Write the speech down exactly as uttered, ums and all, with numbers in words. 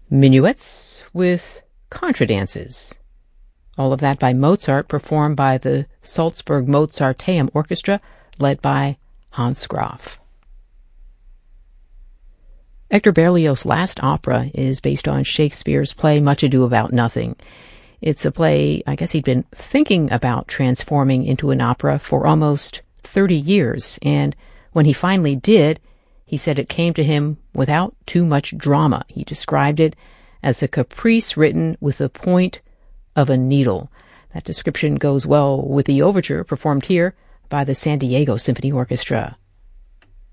Minuets with contradances. All of that by Mozart, performed by the Salzburg Mozarteum Orchestra, led by Hans Graf. Hector Berlioz' last opera is based on Shakespeare's play Much Ado About Nothing. It's a play I guess he'd been thinking about transforming into an opera for almost thirty years, and when he finally did, he said it came to him without too much drama. He described it as a caprice written with the point of a needle. That description goes well with the overture performed here by the San Diego Symphony Orchestra.